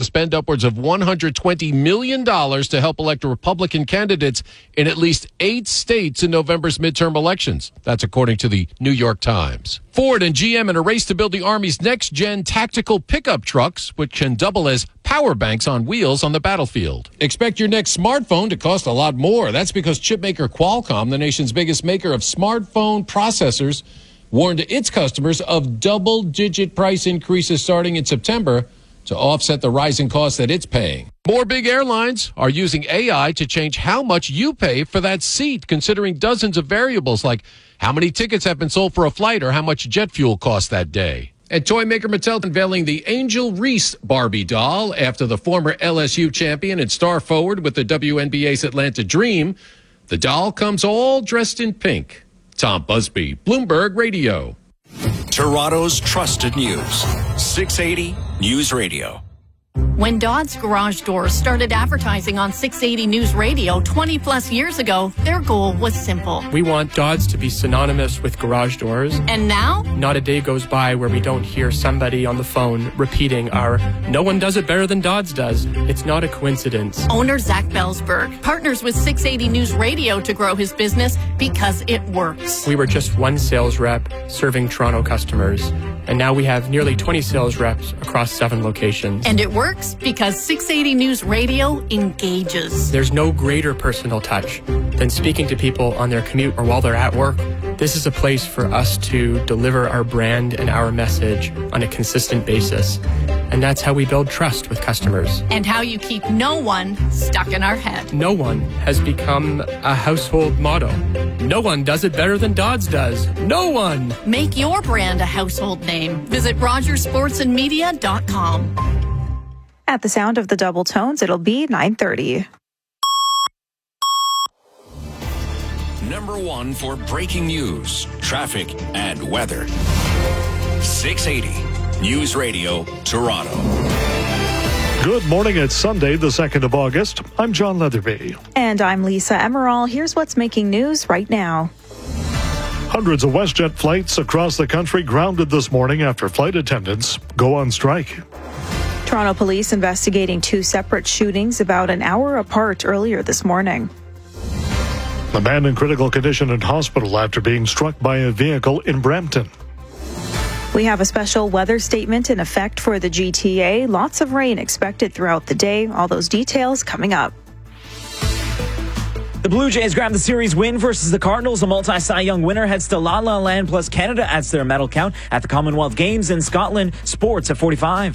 spend upwards of $120 million to help elect Republican candidates in at least 8 states in November's midterm elections. That's according to the New York Times. Ford and GM in a race to build the Army's next-gen tactical pickup trucks, which can double as power banks on wheels on the battlefield. Expect your next smartphone to cost a lot more. That's because chipmaker Qualcomm, the nation's biggest maker of smartphone processors, warned its customers of double-digit price increases starting in September to offset the rising costs that it's paying. More big airlines are using AI to change how much you pay for that seat, considering dozens of variables like how many tickets have been sold for a flight or how much jet fuel cost that day. And toy maker Mattel unveiling the Angel Reese Barbie doll after the former LSU champion and star forward with the WNBA's Atlanta Dream. The doll comes all dressed in pink. Tom Busby, Bloomberg Radio. Toronto's trusted news. 680 News Radio. When Dodds Garage Doors started advertising on 680 News Radio 20 plus years ago, their goal was simple. We want Dodds to be synonymous with garage doors. And now? Not a day goes by where we don't hear somebody on the phone repeating our "no one does it better than Dodds does." It's not a coincidence. Owner Zach Belsberg partners with 680 News Radio to grow his business because it works. We were just one sales rep serving Toronto customers, and now we have nearly 20 sales reps across 7 locations. And it works because 680 News Radio engages. There's no greater personal touch than speaking to people on their commute or while they're at work. This is a place for us to deliver our brand and our message on a consistent basis. And that's how we build trust with customers. And how you keep no one stuck in our head. No one has become a household motto. No one does it better than Dodds does. No one. Make your brand a household name. Visit RogersSportsandMedia.com. At the sound of the double tones, it'll be 9:30. Number 1 for breaking news, traffic, and weather. 680 News Radio, Toronto. Good morning. It's Sunday, the 2nd of August. I'm John Leatherby. And I'm Lisa Emerald. Here's what's making news right now. Hundreds of WestJet flights across the country grounded this morning after flight attendants go on strike. Toronto police investigating 2 separate shootings about an hour apart earlier this morning. A man in critical condition in hospital after being struck by a vehicle in Brampton. We have a special weather statement in effect for the GTA. Lots of rain expected throughout the day. All those details coming up. The Blue Jays grab the series win versus the Cardinals. A multi-Cy Young winner heads to La La Land, plus Canada adds their medal count at the Commonwealth Games in Scotland. Sports at 45.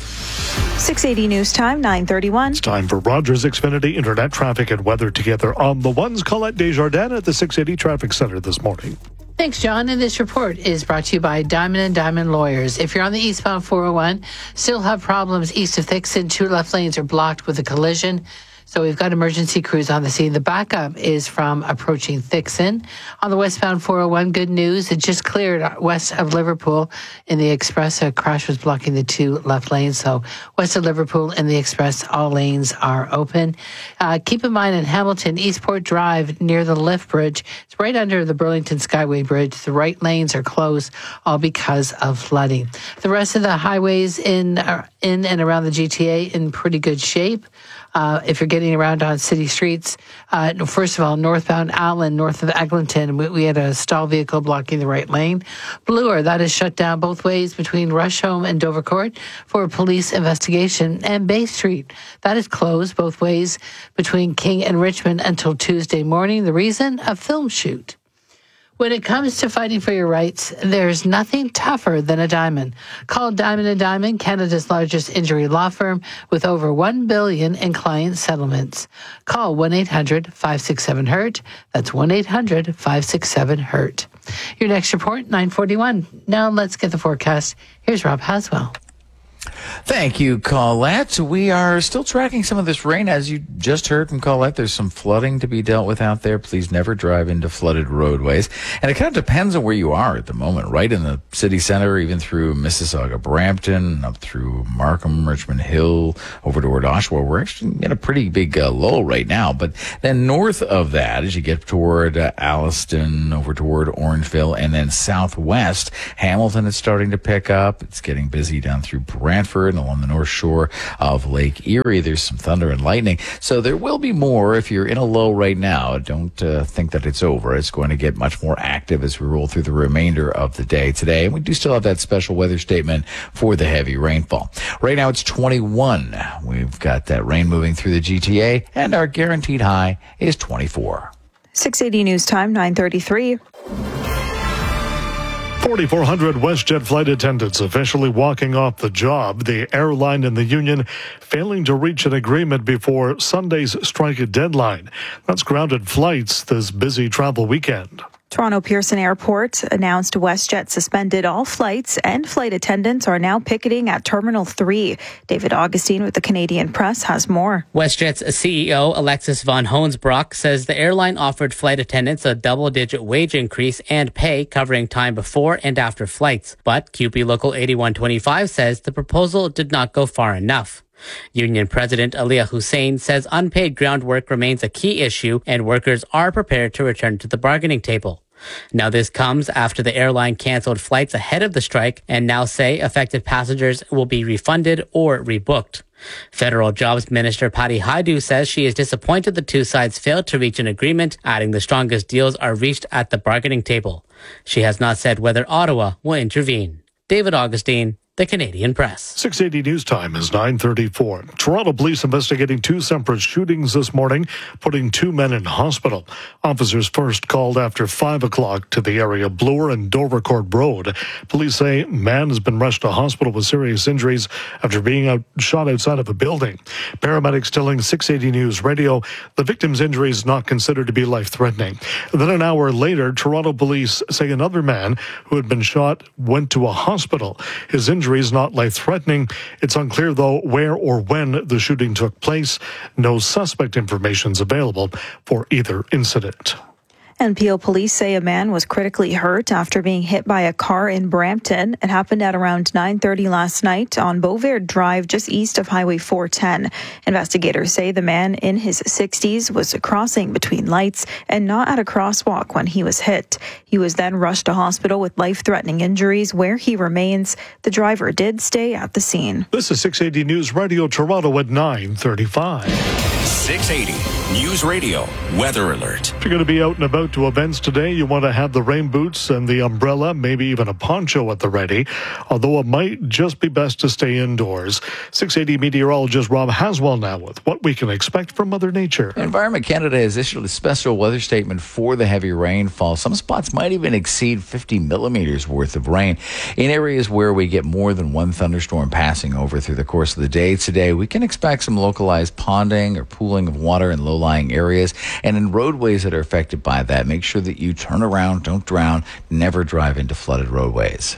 680 News Time, 9:31. It's time for Rogers Xfinity Internet traffic and weather together on the ones. Colette Desjardins at the 680 Traffic Center this morning. Thanks, John. And this report is brought to you by Diamond & Diamond Lawyers. If you're on the eastbound 401, still have problems east of Thixton. 2 left lanes are blocked with a collision. So we've got emergency crews on the scene. The backup is from approaching Thixton. On the westbound 401, good news. It just cleared west of Liverpool in the Express. A crash was blocking the 2 left lanes. So west of Liverpool in the Express, all lanes are open. Keep in mind in Hamilton, Eastport Drive near the lift bridge, it's right under the Burlington Skyway Bridge. The right lanes are closed, all because of flooding. The rest of the highways in and around the GTA in pretty good shape. If you're getting around on city streets, first of all, northbound Allen, north of Eglinton, we had a stall vehicle blocking the right lane. Bloor, that is shut down both ways between Rusholme and Dovercourt for a police investigation. And Bay Street, that is closed both ways between King and Richmond until Tuesday morning. The reason? A film shoot. When it comes to fighting for your rights, there's nothing tougher than a diamond. Call Diamond & Diamond, Canada's largest injury law firm with over $1 billion in client settlements. Call 1-800-567-HURT. That's 1-800-567-HURT. Your next report, 9:41. Now let's get the forecast. Here's Rob Haswell. Thank you, Colette. We are still tracking some of this rain. As you just heard from Colette, there's some flooding to be dealt with out there. Please never drive into flooded roadways. And it kind of depends on where you are at the moment, right in the city center, even through Mississauga, Brampton, up through Markham, Richmond Hill, over toward Oshawa. We're actually in a pretty big lull right now. But then north of that, as you get toward Alliston, over toward Orangeville, and then southwest, Hamilton is starting to pick up. It's getting busy down through Brampton. Brantford and along the north shore of Lake Erie. There's some thunder and lightning. So there will be more if you're in a low right now. Don't think that it's over. It's going to get much more active as we roll through the remainder of the day today. And we do still have that special weather statement for the heavy rainfall. Right now it's 21. We've got that rain moving through the GTA, and our guaranteed high is 24. 680 News Time, 9:33. 4,400 WestJet flight attendants officially walking off the job. The airline and the union failing to reach an agreement before Sunday's strike deadline. That's grounded flights this busy travel weekend. Toronto Pearson Airport announced WestJet suspended all flights, and flight attendants are now picketing at Terminal 3. David Augustine with the Canadian Press has more. WestJet's CEO Alexis von Hoensbroek says the airline offered flight attendants a double-digit wage increase and pay covering time before and after flights. But QP Local 8125 says the proposal did not go far enough. Union President Aliyah Hussein says unpaid ground work remains a key issue and workers are prepared to return to the bargaining table. Now this comes after the airline canceled flights ahead of the strike and now say affected passengers will be refunded or rebooked. Federal Jobs Minister Patty Hajdu says she is disappointed the two sides failed to reach an agreement, adding the strongest deals are reached at the bargaining table. She has not said whether Ottawa will intervene. David Augustine, the Canadian Press. 680 News Time is 9:34. Toronto police investigating two separate shootings this morning, putting two men in hospital. Officers first called after 5 o'clock to the area of Bloor and Dovercourt Road. Police say man has been rushed to hospital with serious injuries after being shot outside of a building. Paramedics telling 680 News Radio the victim's injury is not considered to be life-threatening. Then an hour later, Toronto police say another man who had been shot went to a hospital. His injury is not life-threatening. It's unclear, though, where or when the shooting took place. No suspect information is available for either incident. NPO police say a man was critically hurt after being hit by a car in Brampton. It happened at around 9:30 last night on Beauvert Drive, just east of Highway 410. Investigators say the man in his 60s was crossing between lights and not at a crosswalk when he was hit. He was then rushed to hospital with life-threatening injuries, where he remains. The driver did stay at the scene. This is 680 News Radio Toronto at 9:35. 680 News Radio Weather Alert. If you're going to be out and about to events today, you want to have the rain boots and the umbrella, maybe even a poncho at the ready, although it might just be best to stay indoors. 680 meteorologist Rob Haswell now with what we can expect from Mother Nature. Environment Canada has issued a special weather statement for the heavy rainfall. Some spots might even exceed 50 millimeters worth of rain. In areas where we get more than one thunderstorm passing over through the course of the day today, we can expect some localized ponding or pooling of water in low-lying areas, and in roadways that are affected by that, make sure that you turn around, don't drown, never drive into flooded roadways.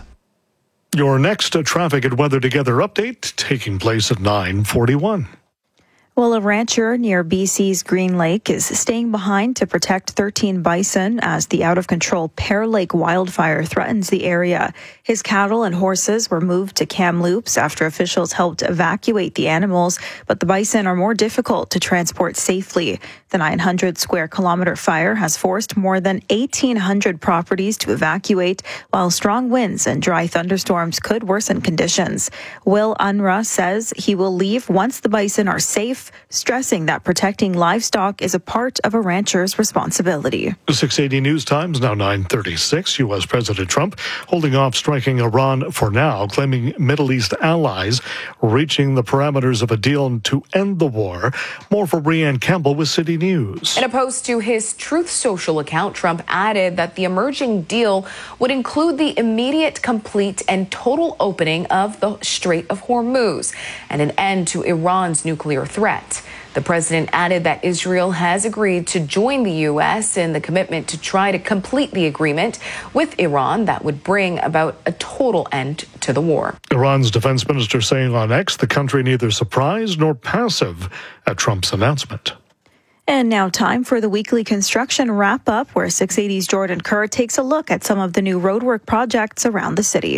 Your next traffic and weather together update taking place at 9:41. Well, a rancher near BC's Green Lake is staying behind to protect 13 bison as the out-of-control Pear Lake wildfire threatens the area. His cattle and horses were moved to Kamloops after officials helped evacuate the animals, but the bison are more difficult to transport safely. The 900-square-kilometer fire has forced more than 1,800 properties to evacuate, while strong winds and dry thunderstorms could worsen conditions. Will Unruh says he will leave once the bison are safe, stressing that protecting livestock is a part of a rancher's responsibility. 680 News Times, now 9:36. U.S. President Trump holding off striking Iran for now, claiming Middle East allies reaching the parameters of a deal to end the war. More from Brianne Campbell with City News. In a post to his Truth Social account, Trump added that the emerging deal would include the immediate, complete, and total opening of the Strait of Hormuz and an end to Iran's nuclear threat. The president added that Israel has agreed to join the U.S. in the commitment to try to complete the agreement with Iran that would bring about a total end to the war. Iran's defense minister saying on X the country neither surprised nor passive at Trump's announcement. And now time for the weekly construction wrap-up, where 680's Jordan Kerr takes a look at some of the new roadwork projects around the city.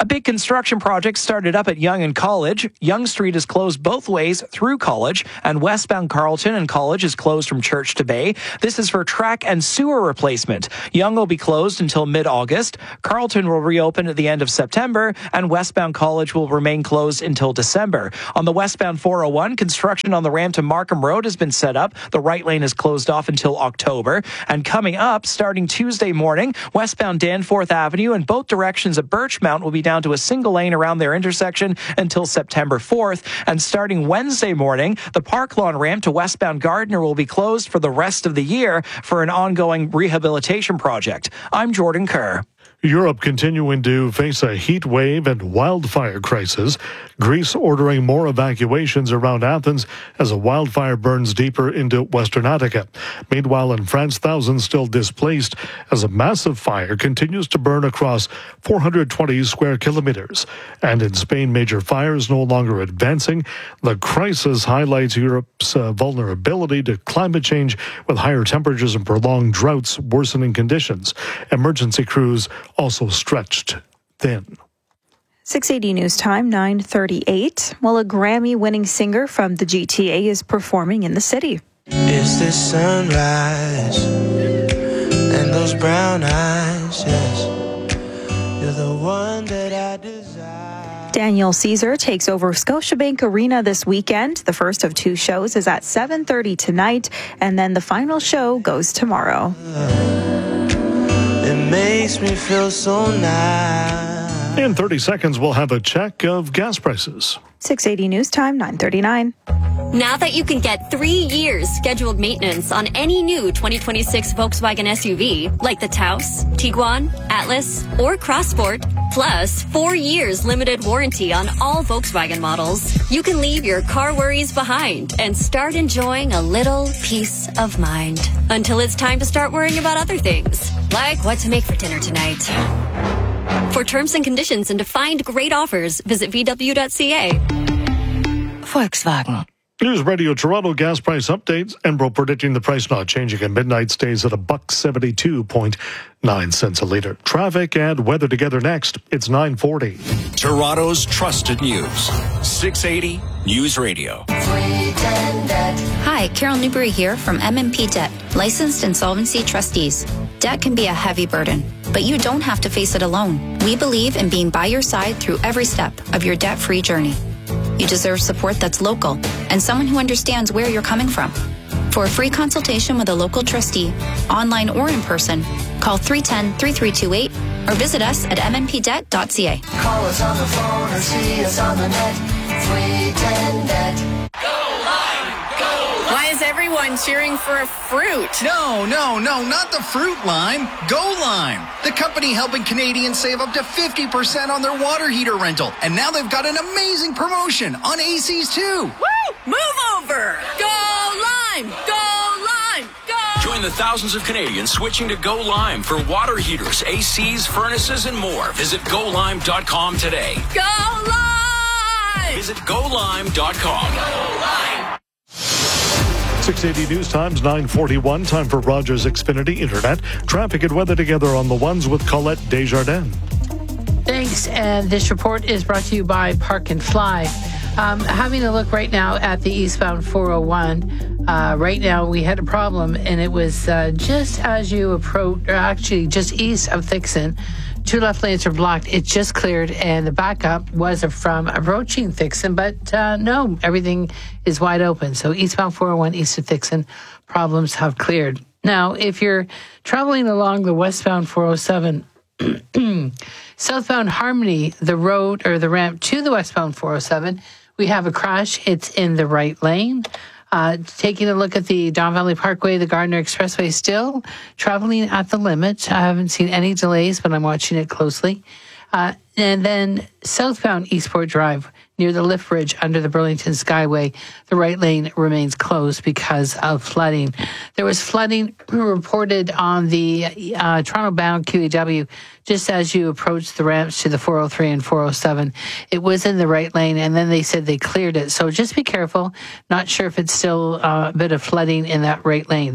A big construction project started up at Yonge and College. Yonge Street is closed both ways through College, and westbound Carleton and College is closed from Church to Bay. This is for track and sewer replacement. Yonge will be closed until mid-August. Carleton will reopen at the end of September, and westbound College will remain closed until December. On the westbound 401, construction on the ramp to Markham Road has been set up. The right lane is closed off until October. And coming up, starting Tuesday morning, westbound Danforth Avenue in both directions of Birchmount will be down to a single lane around their intersection until September 4th. And starting Wednesday morning, the Park Lawn ramp to westbound Gardner will be closed for the rest of the year for an ongoing rehabilitation project. I'm Jordan Kerr. Europe continuing to face a heat wave and wildfire crisis. Greece ordering more evacuations around Athens as a wildfire burns deeper into western Attica. Meanwhile, in France, thousands still displaced as a massive fire continues to burn across 420 square kilometers. And in Spain, major fires no longer advancing. The crisis highlights Europe's vulnerability to climate change with higher temperatures and prolonged droughts worsening conditions. Emergency crews also stretched thin. 680 News Time, 9:38. Well, a Grammy-winning singer from the GTA is performing in the city. It's the sunrise and those brown eyes, yes. You're the one that I desire. Daniel Caesar takes over Scotiabank Arena this weekend. The first of two shows is at 7:30 tonight, and then the final show goes tomorrow. It makes me feel so nice. In 30 seconds, we'll have a check of gas prices. 680 News Time, 9:39. Now that you can get 3 years scheduled maintenance on any new 2026 Volkswagen SUV, like the Taos, Tiguan, Atlas, or Crossport, plus 4 years limited warranty on all Volkswagen models, you can leave your car worries behind and start enjoying a little peace of mind. Until it's time to start worrying about other things, like what to make for dinner tonight. For terms and conditions and to find great offers, visit VW.ca. Volkswagen. News Radio Toronto gas price updates. Enbro predicting the price not changing at midnight stays at $1.72.9 a litre. Traffic and weather together next. It's 9:40. Toronto's trusted news. 680 News Radio. Hi, Carol Newbury here from MMP Debt, licensed insolvency trustees. Debt can be a heavy burden, but you don't have to face it alone. We believe in being by your side through every step of your debt-free journey. You deserve support that's local and someone who understands where you're coming from. For a free consultation with a local trustee, online or in person, call 310-3328 or visit us at mmpdebt.ca. Call us on the phone or see us on the net. 310-NET. Why is everyone cheering for a fruit? No, not the fruit lime. Go Lime, the company helping Canadians save up to 50% on their water heater rental. And now they've got an amazing promotion on ACs too. Woo! Move over! Go Lime! Go Lime! Go! Join the thousands of Canadians switching to Go Lime for water heaters, ACs, furnaces, and more. Visit GoLime.com today. Go Lime! Visit GoLime.com. Go Lime! 680 News Times, 9:41. Time for Rogers Xfinity Internet. Traffic and weather together on the ones with Colette Desjardins. Thanks. And this report is brought to you by Park and Fly. Having a look right now at the eastbound 401. Right now we had a problem, and it was just as you approach, or actually just east of Thixon. 2 left lanes are blocked. It just cleared, and the backup was from approaching Thixon, but no, everything is wide open. So eastbound 401 east of Thixon, problems have cleared. Now, if you're traveling along the westbound 407, southbound Harmony, the road or the ramp to the westbound 407, we have a crash. It's in the right lane. Taking a look at the Don Valley Parkway, the Gardner Expressway, still traveling at the limit. I haven't seen any delays, but I'm watching it closely. And then southbound Eastport Drive near the lift bridge under the Burlington Skyway, the right lane remains closed because of flooding. There was flooding reported on the Toronto-bound QEW just as you approach the ramps to the 403 and 407. It was in the right lane, and then they said they cleared it. So just be careful. Not sure if it's still a bit of flooding in that right lane. That's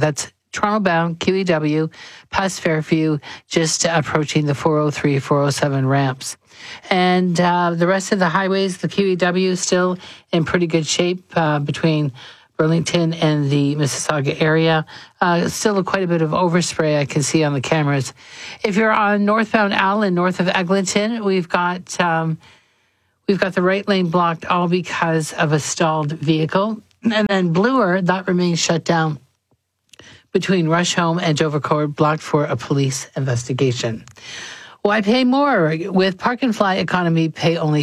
Toronto bound, QEW, past Fairview, just approaching the 403, 407 ramps. And the rest of the highways, the QEW still in pretty good shape between Burlington and the Mississauga area. Still quite a bit of overspray I can see on the cameras. If you're on northbound Allen, north of Eglinton, we've got the right lane blocked, all because of a stalled vehicle. And then Bloor, that remains shut down between Rusholme and Dovercourt, blocked for a police investigation. Why pay more? With Park and Fly Economy, pay only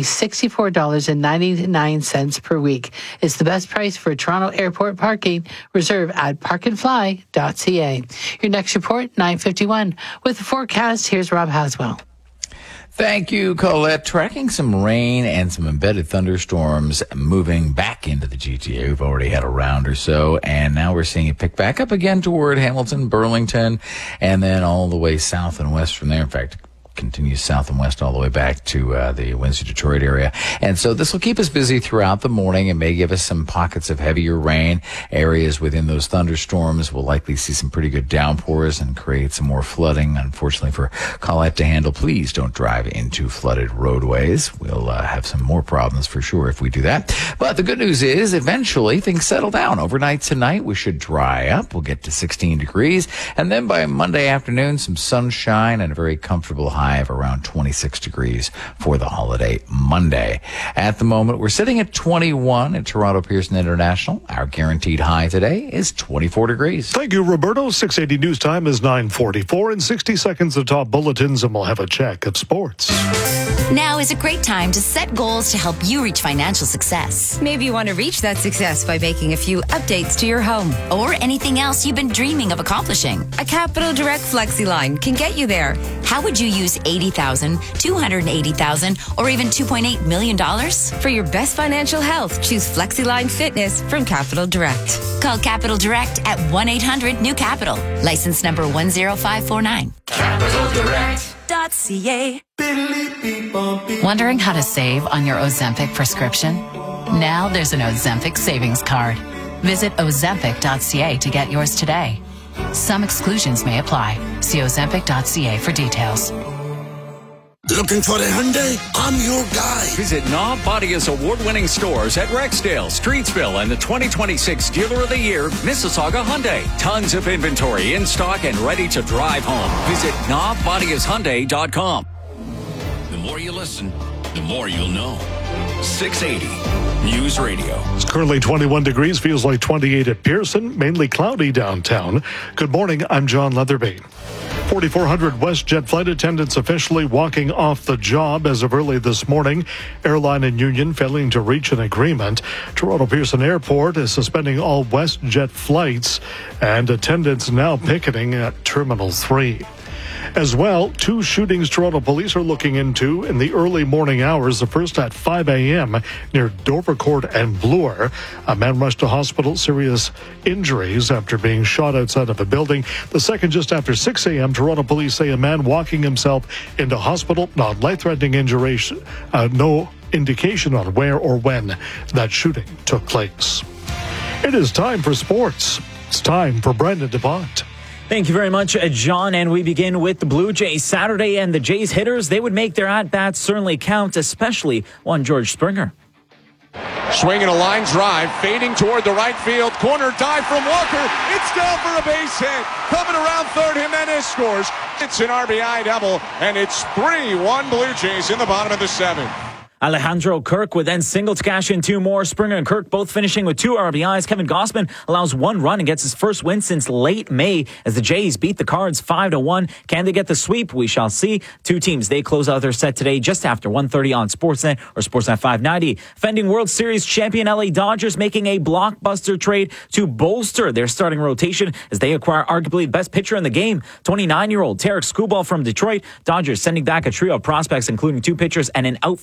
$64.99 per week. It's the best price for Toronto Airport parking. Reserve at parkandfly.ca. Your next report, 9:51. With the forecast, here's Rob Haswell. Thank you, Colette. Tracking some rain and some embedded thunderstorms moving back into the GTA. We've already had a round or so, and now we're seeing it pick back up again toward Hamilton, Burlington, and then all the way south and west from there. In fact, continues south and west all the way back to the Windsor-Detroit area. And so this will keep us busy throughout the morning and may give us some pockets of heavier rain. Areas within those thunderstorms will likely see some pretty good downpours and create some more flooding. Unfortunately for Colette to handle, please don't drive into flooded roadways. We'll have some more problems for sure if we do that. But the good news is eventually things settle down. Overnight tonight, we should dry up. We'll get to 16 degrees. And then by Monday afternoon, some sunshine and a very comfortable high of around 26 degrees for the holiday Monday. At the moment, we're sitting at 21 at Toronto Pearson International. Our guaranteed high today is 24 degrees. Thank you, Roberto. 680 news time is 9:44. In 60 seconds, the top bulletins, and we'll have a check of sports. Now is a great time to set goals to help you reach financial success. Maybe you want to reach that success by making a few updates to your home. Or anything else you've been dreaming of accomplishing. A Capital Direct FlexiLine can get you there. How would you use $80,000, $280,000, or even $2.8 million? For your best financial health, choose FlexiLine Fitness from Capital Direct. Call Capital Direct at 1-800-NEW-CAPITAL. License number 10549. CapitalDirect.ca. Wondering how to save on your Ozempic prescription? Now there's an Ozempic savings card. Visit Ozempic.ca to get yours today. Some exclusions may apply. See Ozempic.ca for details. Looking for a Hyundai? I'm your guy. Visit Knob Bodia's award-winning stores at Rexdale, Streetsville, and the 2026 Dealer of the Year, Mississauga Hyundai. Tons of inventory in stock and ready to drive home. Visit knobbodiashyundai.com. The more you listen, the more you'll know. 680 News Radio. It's currently 21 degrees, feels like 28 at Pearson, mainly cloudy downtown. Good morning, I'm John Leatherby. 4,400 WestJet flight attendants officially walking off the job as of early this morning. Airline and union failing to reach an agreement. Toronto Pearson Airport is suspending all WestJet flights, and attendants now picketing at Terminal 3. As well, two shootings Toronto police are looking into in the early morning hours. The first at 5 a.m. near Dovercourt and Bloor. A man rushed to hospital, serious injuries after being shot outside of a building. The second just after 6 a.m. Toronto police say a man walking himself into hospital, not life-threatening injuries, no indication on where or when that shooting took place. It is time for sports. It's time for Brandon DuPont. Thank you very much, John. And we begin with the Blue Jays Saturday, and the Jays hitters, they would make their at-bats certainly count, especially one George Springer. Swinging a line drive, fading toward the right field corner, dive from Walker. It's down for a base hit. Coming around third, Jimenez scores. It's an RBI double, and it's 3-1 Blue Jays in the bottom of the seventh. Alejandro Kirk would then single to cash in two more. Springer and Kirk both finishing with 2 RBIs. Kevin Gausman allows 1 run and gets his first win since late May as the Jays beat the Cards 5-1. Can they get the sweep? We shall see. Two teams, they close out their set today just after 1:30 on Sportsnet or Sportsnet 590. Defending World Series champion LA Dodgers making a blockbuster trade to bolster their starting rotation as they acquire arguably the best pitcher in the game, 29-year-old Tarek Skubal from Detroit. Dodgers sending back a trio of prospects including 2 pitchers and an outfielder.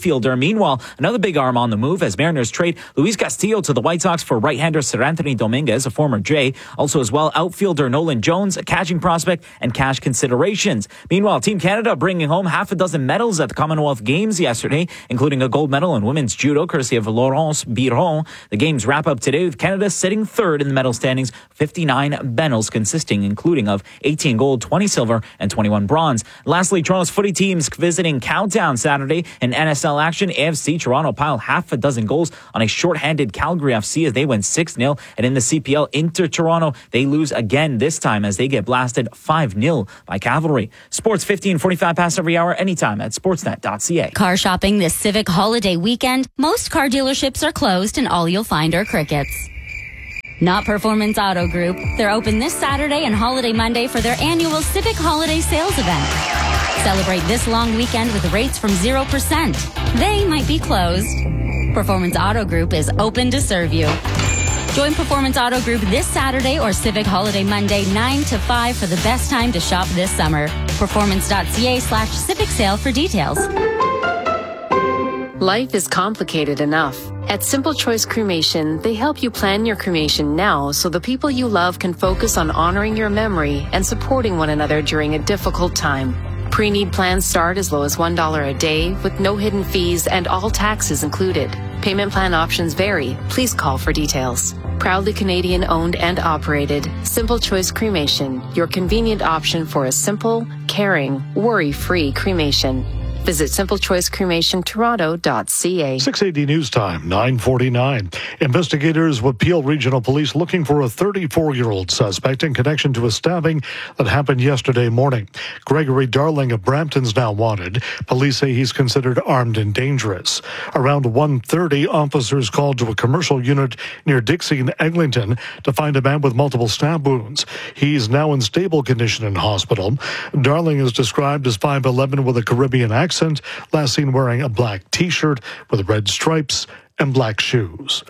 Meanwhile, another big arm on the move as Mariners trade Luis Castillo to the White Sox for right-hander Sir Anthony Dominguez, a former J. Also as well, outfielder Nolan Jones, a catching prospect, and cash considerations. Meanwhile, Team Canada bringing home half a dozen medals at the Commonwealth Games yesterday, including a gold medal in women's judo, courtesy of Laurence Biron. The games wrap up today with Canada sitting third in the medal standings, 59 medals including of 18 gold, 20 silver, and 21 bronze. Lastly, Toronto's footy teams visiting Cowtown Saturday in NSL action. AFC Toronto piled half a dozen goals on a short-handed Calgary FC as they win 6-0. And in the CPL, Inter Toronto, they lose again this time as they get blasted 5-0 by Cavalry. Sports 15:45 past every hour, anytime at sportsnet.ca. Car shopping this Civic holiday weekend. Most car dealerships are closed and all you'll find are crickets. Not Performance Auto Group. They're open this Saturday and Holiday Monday for their annual Civic Holiday Sales event. Celebrate this long weekend with rates from 0%. They might be closed. Performance Auto Group is open to serve you. Join Performance Auto Group this Saturday or Civic Holiday Monday 9 to 5 for the best time to shop this summer. Performance.ca/Civic Sale for details. Life is complicated enough. At Simple Choice Cremation, they help you plan your cremation now so the people you love can focus on honoring your memory and supporting one another during a difficult time. Pre-need plans start as low as $1 a day with no hidden fees and all taxes included. Payment plan options vary. Please call for details. Proudly Canadian owned and operated, Simple Choice Cremation, your convenient option for a simple, caring, worry-free cremation. Visit simplechoicecremationtoronto.ca. 680 News Time, 9:49. Investigators with Peel Regional Police looking for a 34-year-old suspect in connection to a stabbing that happened yesterday morning. Gregory Darling of Brampton's now wanted. Police say he's considered armed and dangerous. Around 1:30, officers called to a commercial unit near Dixie and Eglinton to find a man with multiple stab wounds. He's now in stable condition in hospital. Darling is described as 5'11" with a Caribbean accent. Last seen wearing a black T-shirt with red stripes and black shoes.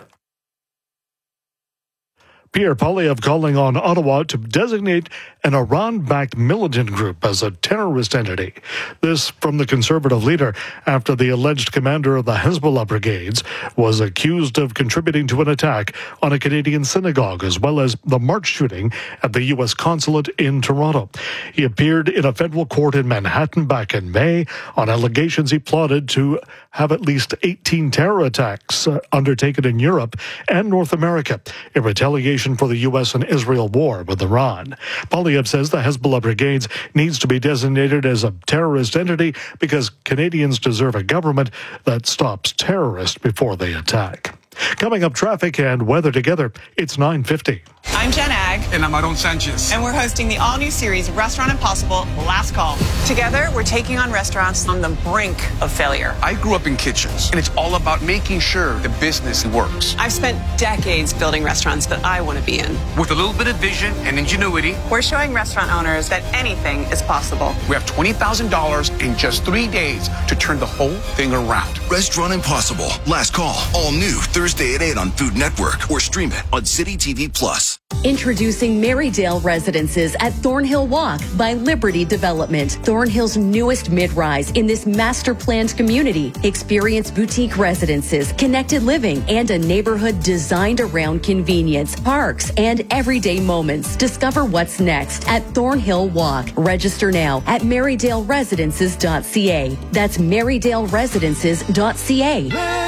Pierre Poilievre calling on Ottawa to designate an Iran-backed militant group as a terrorist entity. This from the Conservative leader after the alleged commander of the Hezbollah brigades was accused of contributing to an attack on a Canadian synagogue as well as the March shooting at the U.S. consulate in Toronto. He appeared in a federal court in Manhattan back in May on allegations he plotted to have at least 18 terror attacks undertaken in Europe and North America in retaliation for the U.S. and Israel war with Iran. Poilievre says the Hezbollah brigades needs to be designated as a terrorist entity because Canadians deserve a government that stops terrorists before they attack. Coming up, traffic and weather together. It's 9:50. I'm Jen Ag. And I'm Aaron Sanchez. And we're hosting the all-new series Restaurant Impossible, Last Call. Together, we're taking on restaurants on the brink of failure. I grew up in kitchens, and it's all about making sure the business works. I've spent decades building restaurants that I want to be in. With a little bit of vision and ingenuity, we're showing restaurant owners that anything is possible. We have $20,000 in just 3 days to turn the whole thing around. Restaurant Impossible, Last Call, all new Thursday at 8 on Food Network or stream it on City TV Plus. Introducing Marydale Residences at Thornhill Walk by Liberty Development. Thornhill's newest mid-rise in this master-planned community. Experience boutique residences, connected living, and a neighborhood designed around convenience, parks, and everyday moments. Discover what's next at Thornhill Walk. Register now at marydale-residences.ca. That's marydale-residences.ca.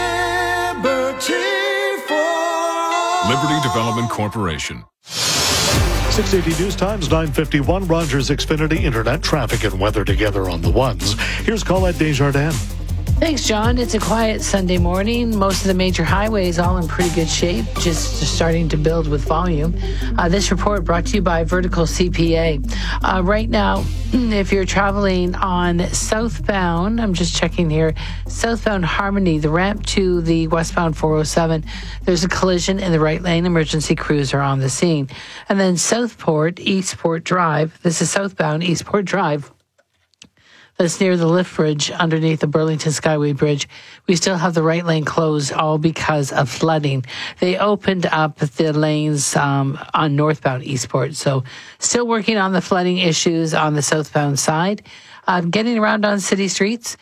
Liberty Development Corporation. 680 News Times, 9:51. Rogers Xfinity Internet traffic and weather together on the ones. Here's Colette Desjardins. Thanks, John. It's a quiet Sunday morning. Most of the major highways all in pretty good shape, just starting to build with volume. This report brought to you by Vertical CPA. Right now, if you're traveling on southbound, I'm just checking here, southbound Harmony, the ramp to the westbound 407, there's a collision in the right lane. Emergency crews are on the scene. And then Southport, Eastport Drive, this is southbound Eastport Drive. That's near the lift bridge underneath the Burlington Skyway Bridge. We still have the right lane closed, all because of flooding. They opened up the lanes on northbound Eastport. So still working on the flooding issues on the southbound side. Getting around on city streets.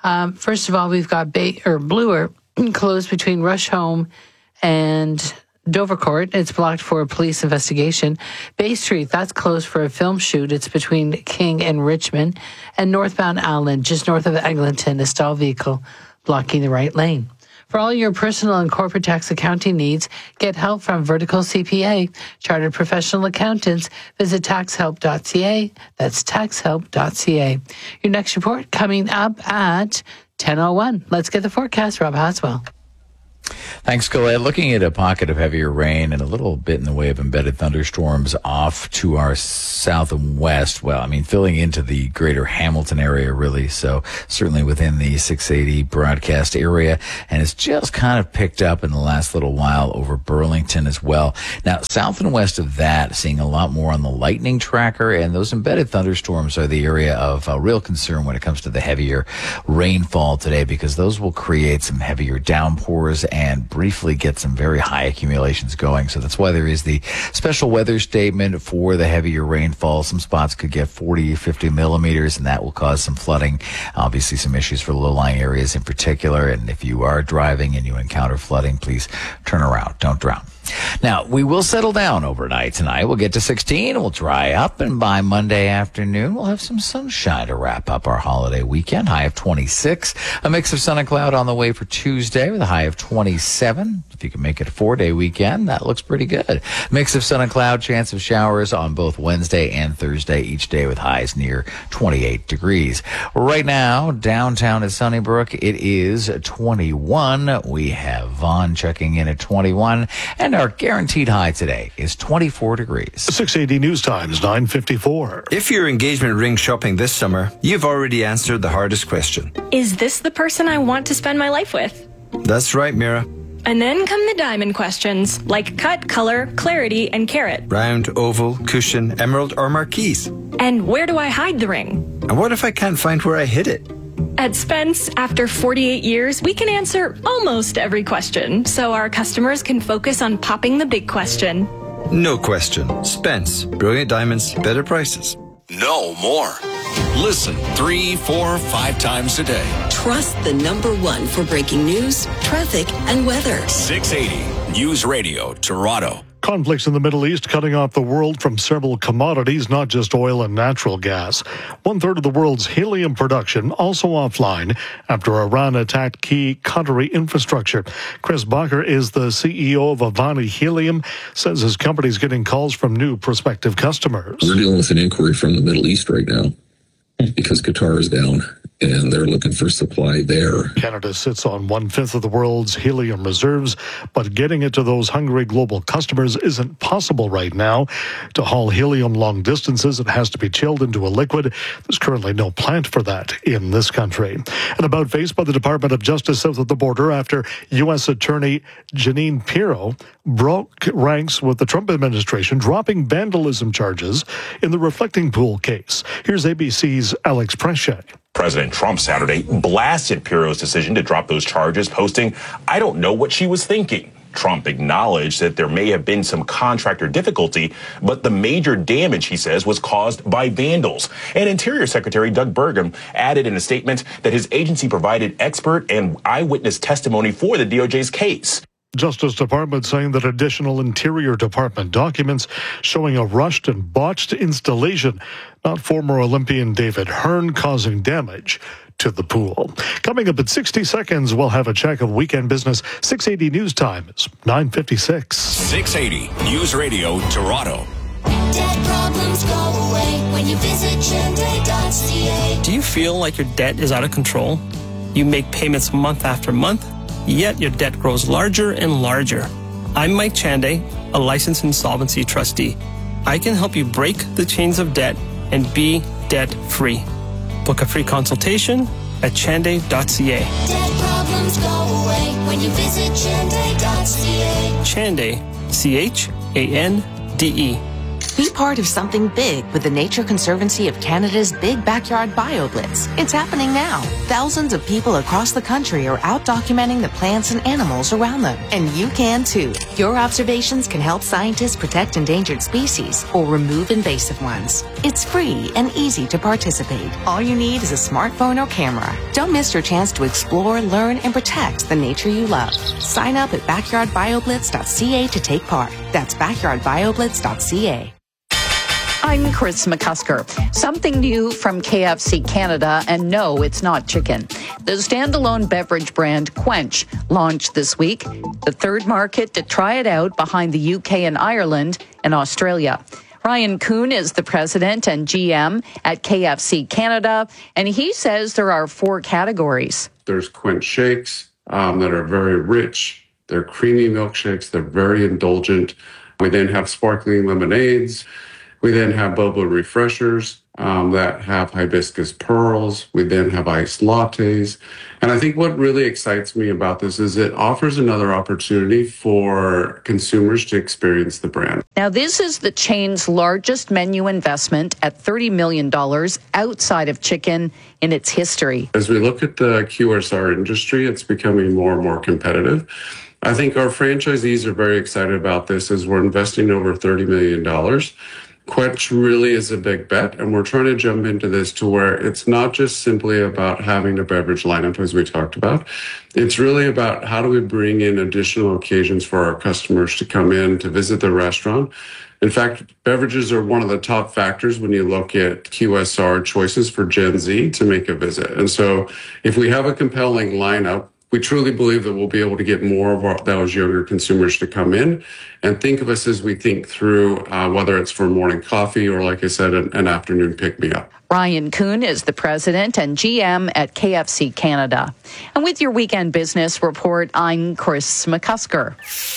First of all, we've got Bloor closed between Rusholme and Dovercourt. It's blocked for a police investigation. Bay Street, that's closed for a film shoot. It's between King and Richmond. And northbound Allen, just north of Eglinton, a stalled vehicle blocking the right lane. For all your personal and corporate tax accounting needs, get help from Vertical CPA, Chartered Professional Accountants. Visit taxhelp.ca. That's taxhelp.ca. Your next report coming up at 10:01. Let's get the forecast. Rob Haswell. Thanks, Colette. Looking at a pocket of heavier rain and a little bit in the way of embedded thunderstorms off to our south and west. Well, I mean, filling into the greater Hamilton area, really. So certainly within the 680 broadcast area. And it's just kind of picked up in the last little while over Burlington as well. Now, south and west of that, seeing a lot more on the lightning tracker. And those embedded thunderstorms are the area of real concern when it comes to the heavier rainfall today, because those will create some heavier downpours and briefly get some very high accumulations going. So that's why there is the special weather statement for the heavier rainfall. Some spots could get 40, 50 millimeters, and that will cause some flooding. Obviously, some issues for low-lying areas in particular. And if you are driving and you encounter flooding, please turn around. Don't drown. Now, we will settle down overnight tonight. We'll get to 16. We'll dry up, and by Monday afternoon, we'll have some sunshine to wrap up our holiday weekend. High of 26. A mix of sun and cloud on the way for Tuesday with a high of 27. If you can make it a 4-day weekend, that looks pretty good. Mix of sun and cloud, chance of showers on both Wednesday and Thursday, each day with highs near 28 degrees. Right now, downtown at Sunnybrook, it is 21. We have Vaughn checking in at 21, and our guaranteed high today is 24 degrees. 680 News Times, 9:54. If you're engagement ring shopping this summer, you've already answered the hardest question. Is this the person I want to spend my life with? That's right, Mira. And then come the diamond questions, like cut, color, clarity, and carat. Round, oval, cushion, emerald, or marquise. And where do I hide the ring? And what if I can't find where I hid it? At Spence, after 48 years, we can answer almost every question, so our customers can focus on popping the big question. No question. Spence. Brilliant diamonds, better prices. No more. Listen 3, 4, 5 times a day. Trust the #1 for breaking news, traffic, and weather. 680 News Radio, Toronto. Conflicts in the Middle East cutting off the world from several commodities, not just oil and natural gas. 1/3 of the world's helium production also offline after Iran attacked key Qatari infrastructure. Chris Bacher is the CEO of Avani Helium, says his company's getting calls from new prospective customers. We're dealing with an inquiry from the Middle East right now because Qatar is down and they're looking for supply there. Canada sits on 1/5 of the world's helium reserves, but getting it to those hungry global customers isn't possible right now. To haul helium long distances, it has to be chilled into a liquid. There's currently no plant for that in this country. An about face by the Department of Justice south of the border after U.S. Attorney Jeanine Pirro broke ranks with the Trump administration, dropping vandalism charges in the Reflecting Pool case. Here's ABC's Alex Preche. President Trump Saturday blasted Pirro's decision to drop those charges, posting, "I don't know what she was thinking." Trump acknowledged that there may have been some contractor difficulty, but the major damage, he says, was caused by vandals. And Interior Secretary Doug Burgum added in a statement that his agency provided expert and eyewitness testimony for the DOJ's case. Justice Department saying that additional Interior Department documents showing a rushed and botched installation, not former Olympian David Hearn causing damage to the pool. Coming up at 60 seconds, we'll have a check of weekend business. 680 News Time is 9:56. 680 News Radio, Toronto. Debt problems go away when you visit Chande.ca. Do you feel like your debt is out of control? You make payments month after month, yet your debt grows larger and larger. I'm Mike Chande, a licensed insolvency trustee. I can help you break the chains of debt and be debt-free. Book a free consultation at chande.ca. Debt problems go away when you visit Chande.ca. Chande, C-H-A-N-D-E. Be part of something big with the Nature Conservancy of Canada's Big Backyard BioBlitz. It's happening now. Thousands of people across the country are out documenting the plants and animals around them. And you can too. Your observations can help scientists protect endangered species or remove invasive ones. It's free and easy to participate. All you need is a smartphone or camera. Don't miss your chance to explore, learn, and protect the nature you love. Sign up at backyardbioblitz.ca to take part. That's backyardbioblitz.ca. I'm Chris McCusker. Something new from KFC Canada, and no, it's not chicken. The standalone beverage brand Quench launched this week, the third market to try it out behind the UK and Ireland and Australia. Ryan Kuhn is the president and GM at KFC Canada, and he says there are 4 categories. There's Quench shakes that are very rich. They're creamy milkshakes. They're very indulgent. We then have sparkling lemonades. We then have boba refreshers that have hibiscus pearls. We then have iced lattes. And I think what really excites me about this is it offers another opportunity for consumers to experience the brand. Now, this is the chain's largest menu investment at $30 million outside of chicken in its history. As we look at the QSR industry, it's becoming more and more competitive. I think our franchisees are very excited about this as we're investing over $30 million. Quench really is a big bet, and we're trying to jump into this to where it's not just simply about having a beverage lineup, as we talked about. It's really about how do we bring in additional occasions for our customers to come in to visit the restaurant. In fact, beverages are one of the top factors when you look at QSR choices for Gen Z to make a visit. And so if we have a compelling lineup, we truly believe that we'll be able to get more of those younger consumers to come in and think of us as we think through whether it's for morning coffee or, like I said, an afternoon pick-me-up. Ryan Kuhn is the president and GM at KFC Canada. And with your weekend business report, I'm Chris McCusker.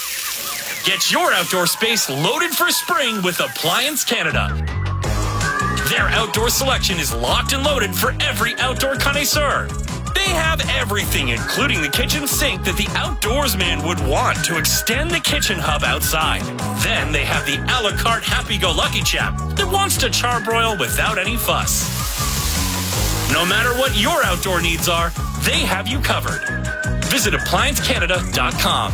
Get your outdoor space loaded for spring with Appliance Canada. Their outdoor selection is locked and loaded for every outdoor connoisseur. They have everything, including the kitchen sink that the outdoorsman would want to extend the kitchen hub outside. Then they have the a la carte happy-go-lucky chap that wants to charbroil without any fuss. No matter what your outdoor needs are, they have you covered. Visit ApplianceCanada.com.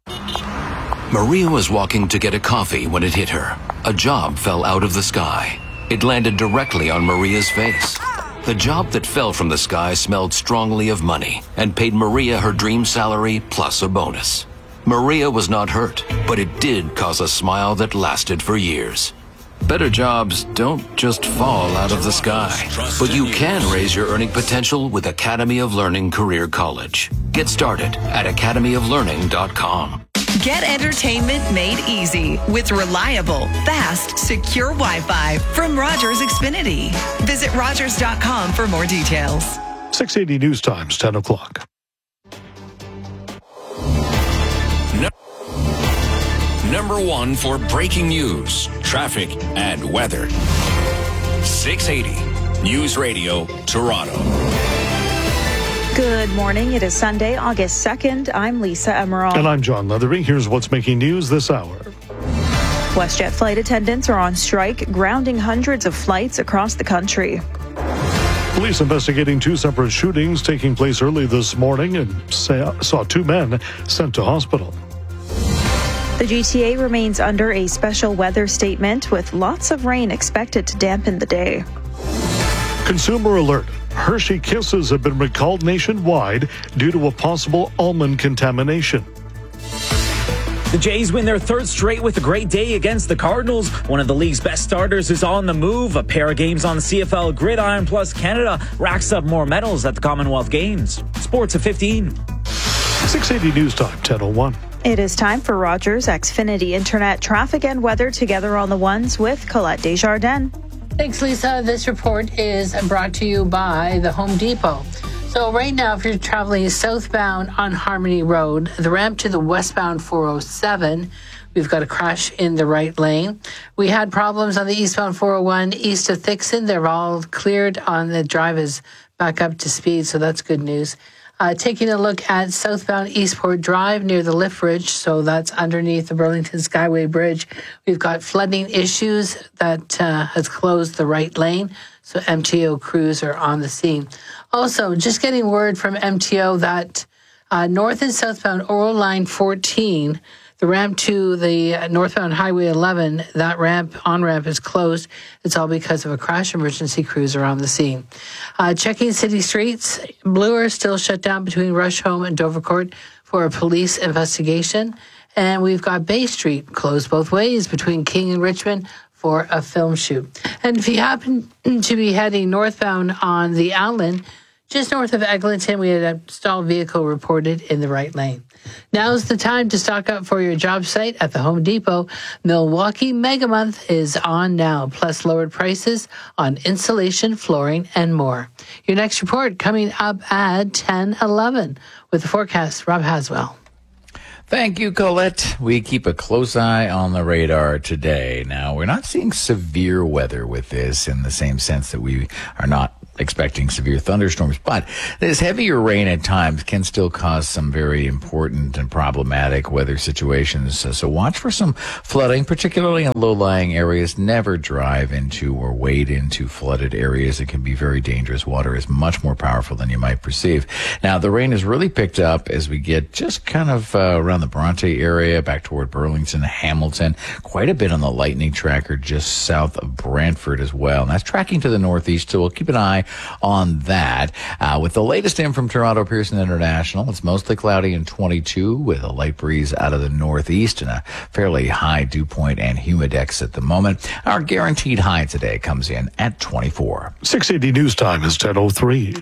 Maria was walking to get a coffee when it hit her. A job fell out of the sky. It landed directly on Maria's face. The job that fell from the sky smelled strongly of money and paid Maria her dream salary plus a bonus. Maria was not hurt, but it did cause a smile that lasted for years. Better jobs don't just fall out of the sky, but you can raise your earning potential with Academy of Learning Career College. Get started at academyoflearning.com. Get entertainment made easy with reliable, fast, secure Wi-Fi from Rogers Xfinity. Visit Rogers.com for more details. 680 News Times, 10 o'clock. Number 1 for breaking news, traffic, and weather. 680 News Radio, Toronto. Good morning. It is Sunday, August 2nd. I'm Lisa Emerald. And I'm John Leathery. Here's what's making news this hour. WestJet flight attendants are on strike, grounding hundreds of flights across the country. Police investigating 2 separate shootings taking place early this morning and saw 2 men sent to hospital. The GTA remains under a special weather statement with lots of rain expected to dampen the day. Consumer alert. Hershey Kisses have been recalled nationwide due to a possible almond contamination. The Jays win their 3rd straight with a great day against the Cardinals. One of the league's best starters is on the move. A pair of games on the CFL gridiron, plus Canada racks up more medals at the Commonwealth Games. Sports at 15. 680 News Time, 10:01. It is time for Rogers Xfinity Internet traffic and weather together on the ones with Colette Desjardins. Thanks, Lisa. This report is brought to you by the Home Depot. So right now, if you're traveling southbound on Harmony Road, the ramp to the westbound 407, we've got a crash in the right lane. We had problems on the eastbound 401 east of Thixon. They're all cleared on the drive is back up to speed, so that's good news. Taking a look at southbound Eastport Drive near the lift bridge, so that's underneath the Burlington Skyway Bridge. We've got flooding issues that has closed the right lane, so MTO crews are on the scene. Also, just getting word from MTO that north and southbound Oral Line 14, the ramp to the northbound Highway 11, that on-ramp is closed. It's all because of a crash. Emergency crews are on the scene. Checking city streets, Bloor still shut down between Rusholme and Dovercourt for a police investigation. And we've got Bay Street closed both ways between King and Richmond for a film shoot. And if you happen to be heading northbound on the Allen, just north of Eglinton, we had a stalled vehicle reported in the right lane. Now's the time to stock up for your job site at the Home Depot. Milwaukee Mega Month is on now, plus lowered prices on insulation, flooring, and more. Your next report coming up at 10:11 with the forecast. Rob Haswell. Thank you, Colette. We keep a close eye on the radar today. Now, we're not seeing severe weather with this in the same sense that we are not expecting severe thunderstorms, but this heavier rain at times can still cause some very important and problematic weather situations. So watch for some flooding, particularly in low-lying areas. Never drive into or wade into flooded areas. It can be very dangerous. Water is much more powerful than you might perceive. Now, the rain has really picked up as we get just kind of around the Bronte area, back toward Burlington, Hamilton, quite a bit on the lightning tracker just south of Brantford as well. And that's tracking to the northeast, so we'll keep an eye on that. With the latest in from Toronto Pearson International, it's mostly cloudy and 22 with a light breeze out of the northeast and a fairly high dew point and humidex at the moment. Our guaranteed high today comes in at 24. 680 News Time is 10:03.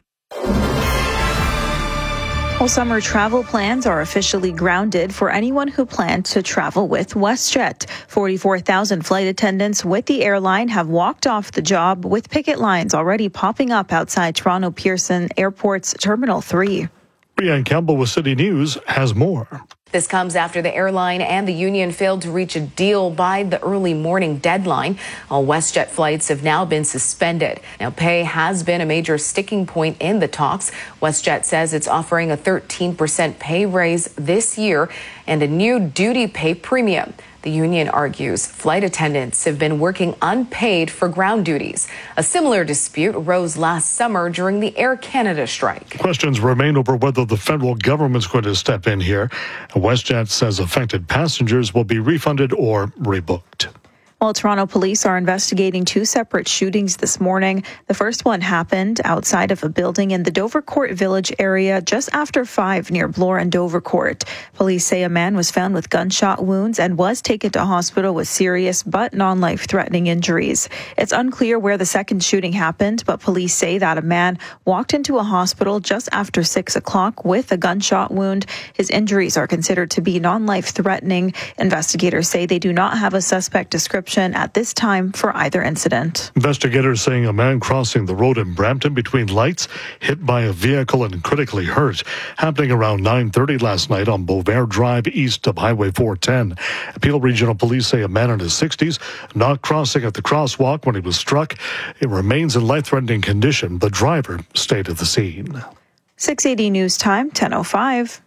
Well, summer travel plans are officially grounded for anyone who plans to travel with WestJet. 44,000 flight attendants with the airline have walked off the job, with picket lines already popping up outside Toronto Pearson Airport's Terminal 3. Brianne Campbell with City News has more. This comes after the airline and the union failed to reach a deal by the early morning deadline. All WestJet flights have now been suspended. Now, pay has been a major sticking point in the talks. WestJet says it's offering a 13% pay raise this year and a new duty pay premium. The union argues flight attendants have been working unpaid for ground duties. A similar dispute arose last summer during the Air Canada strike. Questions remain over whether the federal government's going to step in here. WestJet says affected passengers will be refunded or rebooked. Well, Toronto police are investigating two separate shootings this morning. The first one happened outside of a building in the Dovercourt Village area just after 5 near Bloor and Dovercourt. Police say a man was found with gunshot wounds and was taken to hospital with serious but non-life-threatening injuries. It's unclear where the second shooting happened, but police say that a man walked into a hospital just after 6 o'clock with a gunshot wound. His injuries are considered to be non-life-threatening. Investigators say they do not have a suspect description at this time for either incident. Investigators saying a man crossing the road in Brampton between lights hit by a vehicle and critically hurt, happening around 9:30 last night on Beauvais Drive east of Highway 410. Peel Regional Police say a man in his 60s not crossing at the crosswalk when he was struck. It remains in life-threatening condition. The driver stayed at the scene. 680 News Time, 10:05.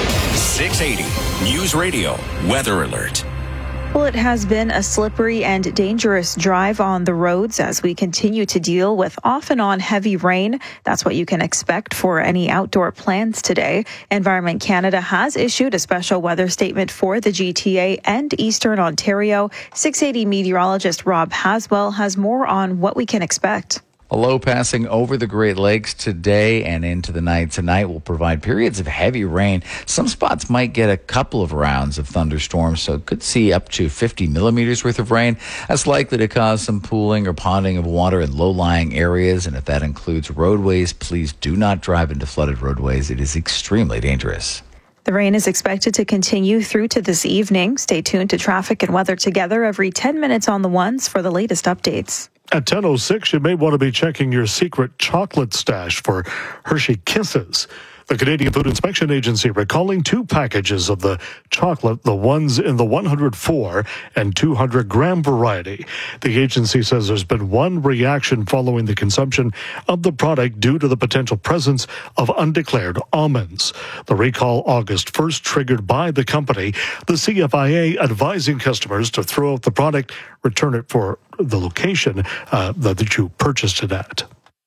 680 News Radio Weather Alert. Well, it has been a slippery and dangerous drive on the roads as we continue to deal with off and on heavy rain. That's what you can expect for any outdoor plans today. Environment Canada has issued a special weather statement for the GTA and Eastern Ontario. 680 meteorologist Rob Haswell has more on what we can expect. A low passing over the Great Lakes today and into the night tonight will provide periods of heavy rain. Some spots might get a couple of rounds of thunderstorms, so could see up to 50 millimeters worth of rain. That's likely to cause some pooling or ponding of water in low-lying areas, and if that includes roadways, please do not drive into flooded roadways. It is extremely dangerous. The rain is expected to continue through to this evening. Stay tuned to traffic and weather together every 10 minutes on the ones for the latest updates. At 10:06, you may want to be checking your secret chocolate stash for Hershey Kisses. The Canadian Food Inspection Agency recalling 2 packages of the chocolate, the ones in the 104 and 200 gram variety. The agency says there's been one reaction following the consumption of the product due to the potential presence of undeclared almonds. The recall August 1st triggered by the company, the CFIA advising customers to throw out the product, return it for the location that you purchased it at.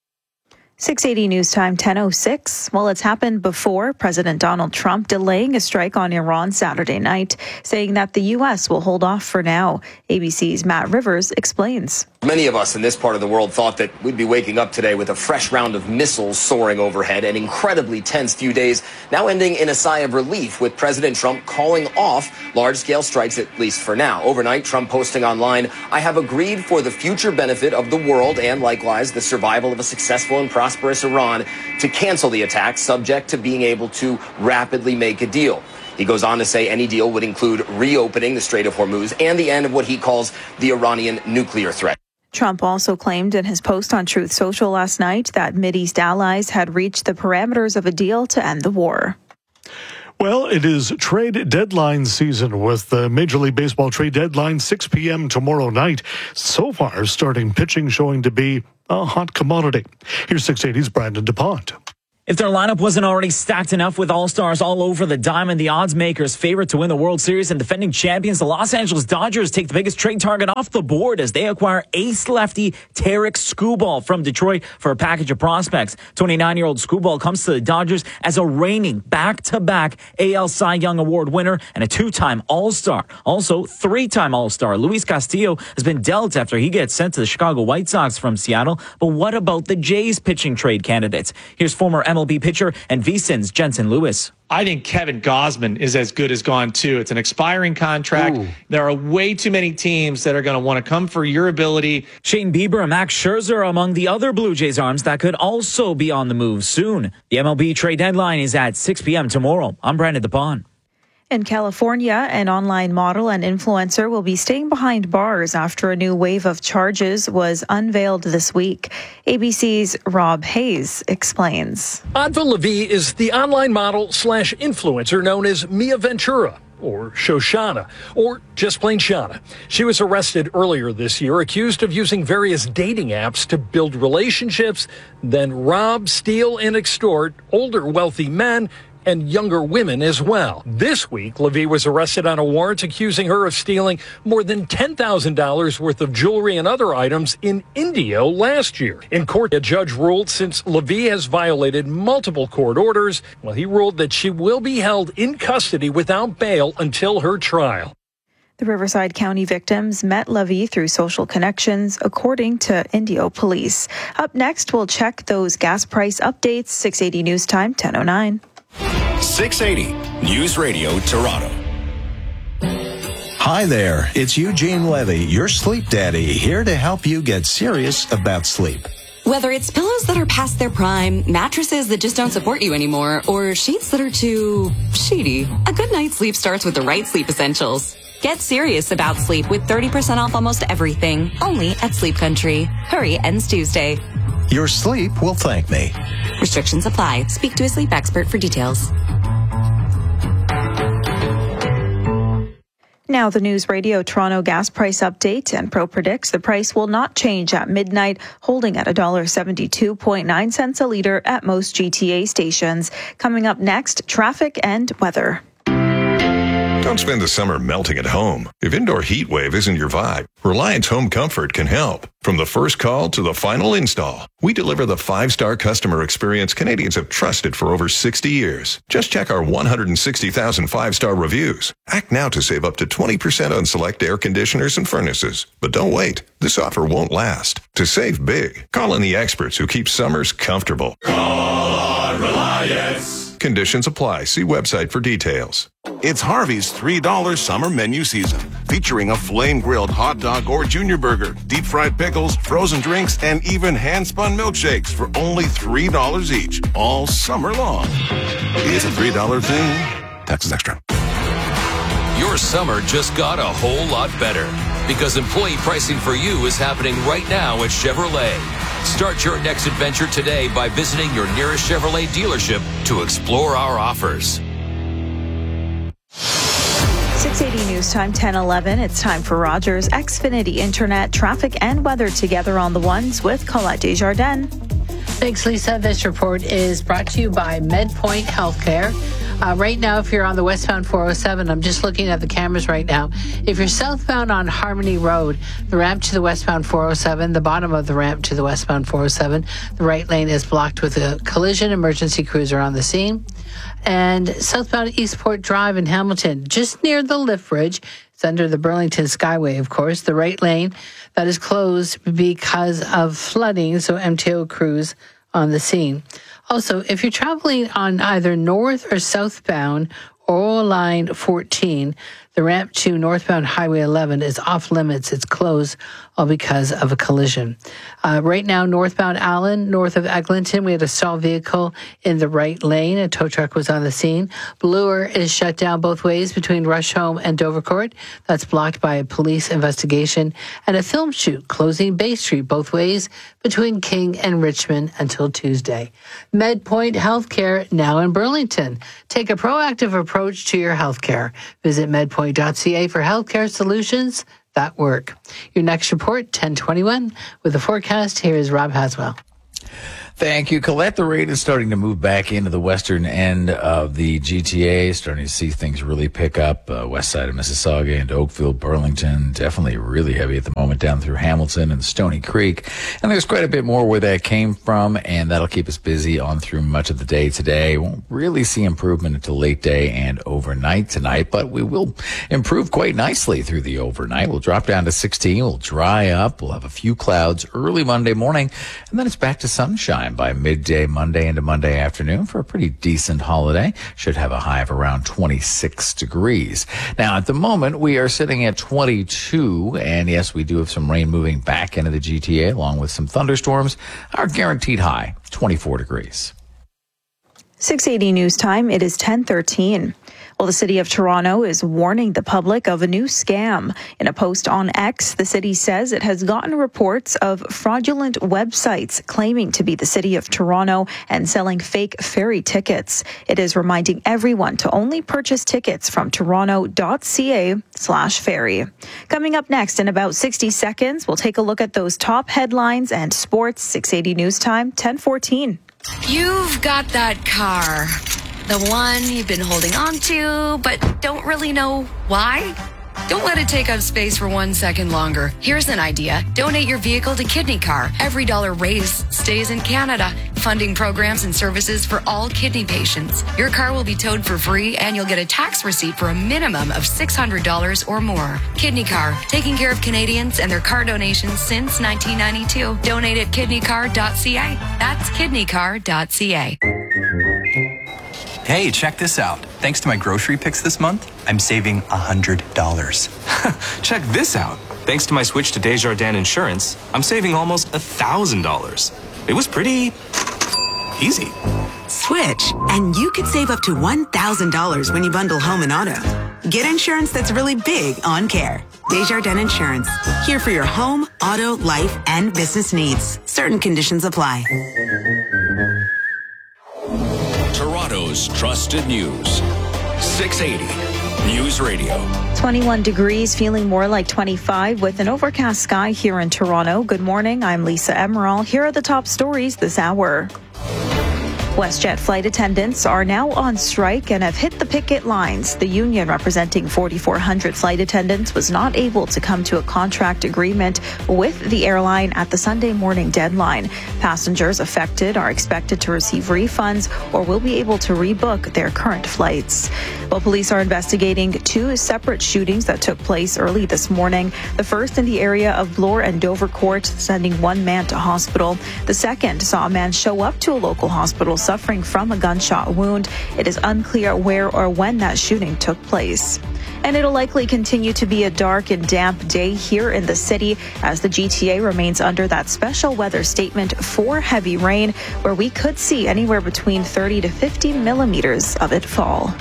680 News Time, 10:06. Well, it's happened before. President Donald Trump delaying a strike on Iran Saturday night, saying that the U.S. will hold off for now. ABC's Matt Rivers explains. Many of us in this part of the world thought that we'd be waking up today with a fresh round of missiles soaring overhead, an incredibly tense few days now ending in a sigh of relief with President Trump calling off large-scale strikes, at least for now. Overnight, Trump posting online, "I have agreed for the future benefit of the world and likewise the survival of a successful and prosperous Iran to cancel the attack, subject to being able to rapidly make a deal." He goes on to say any deal would include reopening the Strait of Hormuz and the end of what he calls the Iranian nuclear threat. Trump also claimed in his post on Truth Social last night that Mideast allies had reached the parameters of a deal to end the war. Well, it is trade deadline season with the Major League Baseball trade deadline 6 p.m. tomorrow night. So far, starting pitching showing to be a hot commodity. Here's 680's Brandon DuPont. If their lineup wasn't already stacked enough with all-stars all over the diamond, the odds makers favorite to win the World Series and defending champions, the Los Angeles Dodgers take the biggest trade target off the board as they acquire ace lefty Tarek Skubal from Detroit for a package of prospects. 29-year-old Skubal comes to the Dodgers as a reigning back-to-back AL Cy Young Award winner and a 2-time All-Star. Also, 3-time All-Star Luis Castillo has been dealt after he gets sent to the Chicago White Sox from Seattle. But what about the Jays pitching trade candidates? Here's former MLB pitcher and VSiN's Jensen Lewis. I think Kevin Gausman is as good as gone, too. It's an expiring contract. Ooh. There are way too many teams that are going to want to come for your ability. Shane Bieber and Max Scherzer among the other Blue Jays arms that could also be on the move soon. The MLB trade deadline is at 6 p.m. tomorrow. I'm Brandon DuPont. In California, an online model and influencer will be staying behind bars after a new wave of charges was unveiled this week. ABC's Rob Hayes explains. Adva Levy is the online model / influencer known as Mia Ventura, or Shoshana, or just plain Shana. She was arrested earlier this year, accused of using various dating apps to build relationships, then rob, steal, and extort older wealthy men and younger women as well. This week, Levy was arrested on a warrant accusing her of stealing more than $10,000 worth of jewelry and other items in Indio last year. In court, a judge ruled since Levy has violated multiple court orders, he ruled that she will be held in custody without bail until her trial. The Riverside County victims met Levy through social connections, according to Indio police. Up next, we'll check those gas price updates. 680 News Time, 10:09. 680 News Radio Toronto. Hi there, it's Eugene Levy, your sleep daddy, here to help you get serious about sleep. Whether it's pillows that are past their prime, mattresses that just don't support you anymore, or sheets that are too sheety, a good night's sleep starts with the right sleep essentials. Get serious about sleep with 30% off almost everything, only at Sleep Country. Hurry, ends Tuesday. Your sleep will thank me. Restrictions apply. Speak to a sleep expert for details. Now the News Radio Toronto gas price update, and Pro predicts the price will not change at midnight, holding at $1.72.9 a litre at most GTA stations. Coming up next, traffic and weather. Don't spend the summer melting at home. If indoor heat wave isn't your vibe, Reliance Home Comfort can help. From the first call to the final install, we deliver the 5-star customer experience Canadians have trusted for over 60 years. Just check our 160,000 5-star reviews. Act now to save up to 20% on select air conditioners and furnaces. But don't wait. This offer won't last. To save big, call in the experts who keep summers comfortable. Call on Reliance. Conditions apply. See website for details. It's Harvey's $3 summer menu season, featuring a flame-grilled hot dog or junior burger, deep-fried pickles, frozen drinks, and even hand-spun milkshakes for only $3 each, all summer long. It's a $3 thing. Taxes extra. Your summer just got a whole lot better because employee pricing for you is happening right now at Chevrolet. Start your next adventure today by visiting your nearest Chevrolet dealership to explore our offers. 680 News Time, 10:11. It's time for Rogers Xfinity Internet, traffic and weather together on the ones with Colette Desjardins. Thanks, Lisa. This report is brought to you by MedPoint Healthcare. Right now, if you're on the westbound 407, I'm just looking at the cameras right now. If you're southbound on Harmony Road, the ramp to the westbound 407, the bottom of the ramp to the westbound 407, the right lane is blocked with a collision. Emergency crews are on the scene. And southbound Eastport Drive in Hamilton, just near the lift bridge. It's under the Burlington Skyway, of course. The right lane that is closed because of flooding, so MTO crews on the scene. Also, if you're traveling on either north or southbound Oral Line 14, the ramp to northbound Highway 11 is off limits. It's closed all because of a collision. Right now, northbound Allen, north of Eglinton, we had a stalled vehicle in the right lane. A tow truck was on the scene. Bloor is shut down both ways between Rusholme and Dovercourt. That's blocked by a police investigation. And a film shoot closing Bay Street both ways between King and Richmond until Tuesday. MedPoint Healthcare now in Burlington. Take a proactive approach to your healthcare. Visit medpoint.ca for healthcare solutions that work. Your next report, 10:21. With the forecast, here is Rob Haswell. Thank you, Colette. The rain is starting to move back into the western end of the GTA, starting to see things really pick up. West side of Mississauga and Oakville, Burlington, definitely really heavy at the moment down through Hamilton and Stony Creek. And there's quite a bit more where that came from, and that'll keep us busy on through much of the day today. Won't really see improvement until late day and overnight tonight, but we will improve quite nicely through the overnight. We'll drop down to 16. We'll dry up. We'll have a few clouds early Monday morning, and then it's back to sunshine by midday Monday into Monday afternoon for a pretty decent holiday. Should have a high of around 26 degrees. Now, at the moment, we are sitting at 22, and yes, we do have some rain moving back into the GTA along with some thunderstorms. Our guaranteed high, 24 degrees. 680 News Time, it is 10:13. Well, the City of Toronto is warning the public of a new scam. In a post on X, the city says it has gotten reports of fraudulent websites claiming to be the City of Toronto and selling fake ferry tickets. It is reminding everyone to only purchase tickets from toronto.ca/ferry. Coming up next in about 60 seconds, we'll take a look at those top headlines and sports. 680 News Time, 10:14. You've got that car. The one you've been holding on to, but don't really know why? Don't let it take up space for 1 second longer. Here's an idea. Donate your vehicle to Kidney Car. Every dollar raised stays in Canada, funding programs and services for all kidney patients. Your car will be towed for free, and you'll get a tax receipt for a minimum of $600 or more. Kidney Car, taking care of Canadians and their car donations since 1992. Donate at kidneycar.ca. That's kidneycar.ca. Hey, check this out. Thanks to my grocery picks this month, I'm saving $100. Check this out. Thanks to my switch to Desjardins Insurance, I'm saving almost $1,000. It was pretty easy. Switch, and you could save up to $1,000 when you bundle home and auto. Get insurance that's really big on care. Desjardins Insurance, here for your home, auto, life, and business needs. Certain conditions apply. Toronto's trusted news. 680 News Radio. 21 degrees, feeling more like 25 with an overcast sky here in Toronto. Good morning, I'm Lisa Emerald. Here are the top stories this hour. WestJet flight attendants are now on strike and have hit the picket lines. The union representing 4,400 flight attendants was not able to come to a contract agreement with the airline at the Sunday morning deadline. Passengers affected are expected to receive refunds or will be able to rebook their current flights. Well, police are investigating two separate shootings that took place early this morning. The first in the area of Bloor and Dovercourt, sending one man to hospital. The second saw a man show up to a local hospital suffering from a gunshot wound. It is unclear where or when that shooting took place. And it'll likely continue to be a dark and damp day here in the city as the GTA remains under that special weather statement for heavy rain, where we could see anywhere between 30 to 50 millimeters of it fall.